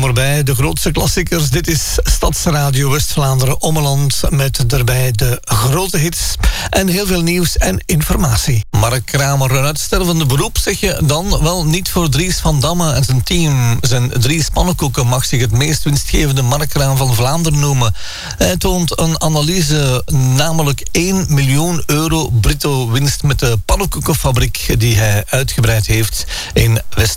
voorbij. De grootste klassiekers. Dit is Stadsradio West-Vlaanderen Ommeland met daarbij de grote hits en heel veel nieuws en informatie. Mark Kramer, een uitstervende beroep, zeg je dan? Wel, niet voor Dries van Damme en zijn team. Zijn Dries Pannenkoeken mag zich het meest winstgevende markraam van Vlaanderen noemen. Hij toont een analyse, namelijk 1 miljoen euro bruto winst met de pannenkoekenfabriek die hij uitgebreid heeft in West-Vlaanderen.